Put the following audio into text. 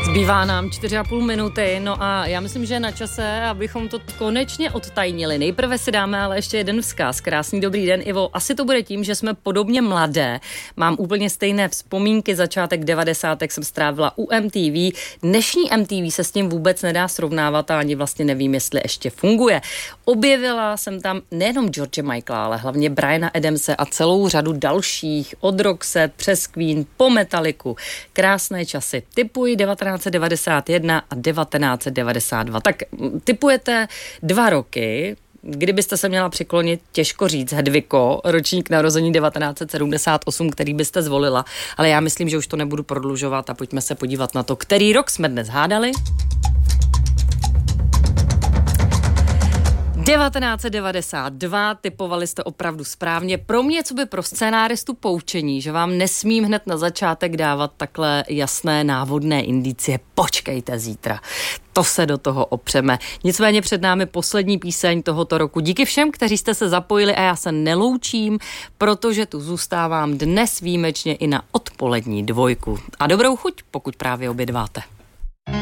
Zbývá nám 4,5 minuty, no a já myslím, že je na čase, abychom to konečně odtajnili. Nejprve si dáme ale ještě jeden vzkaz. Krásný dobrý den, Ivo. Asi to bude tím, že jsme podobně mladé. Mám úplně stejné vzpomínky, začátek 90. jsem strávila u MTV. Dnešní MTV se s tím vůbec nedá srovnávat a ani vlastně nevím, jestli ještě funguje. Objevila jsem tam nejenom George Michaela, ale hlavně Briana Adamse a celou řadu dalších, od Roxette přes Queen po Metalliku. Krásné časy. Tipuji 1991 a 1992. Tak tipujete 2 roky, kdybyste se měla přiklonit, těžko říct, Hedviko, ročník narození 1978, který byste zvolila, ale já myslím, že už to nebudu prodlužovat a pojďme se podívat na to, který rok jsme dnes hádali. 1992, typovali jste opravdu správně. Pro mě, co by pro scénáristu poučení, že vám nesmím hned na začátek dávat takhle jasné návodné indicie. Počkejte zítra. To se do toho opřeme. Nicméně před námi poslední píseň tohoto roku. Díky všem, kteří jste se zapojili a já se neloučím, protože tu zůstávám dnes výjimečně i na odpolední 2. A dobrou chuť, pokud právě obědváte.